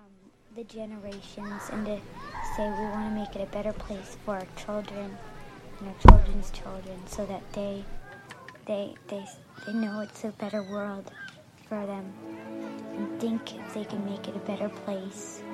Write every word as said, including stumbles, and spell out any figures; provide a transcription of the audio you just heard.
the generations and to say we want to make it a better place for our children and our children's children, so that they they they they know it's a better world for them and think if they can make it a better place.